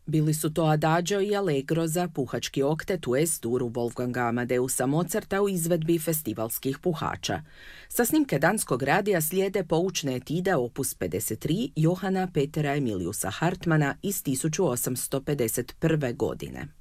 Bili su to Adagio i Allegro za puhački oktet u S-duru Wolfganga Amadeusa Mozarta u izvedbi festivalskih puhača. Sa snimke danskog radija slijede poučne etide opus 53 Johana Petera Emiliusa Hartmana iz 1851. godine.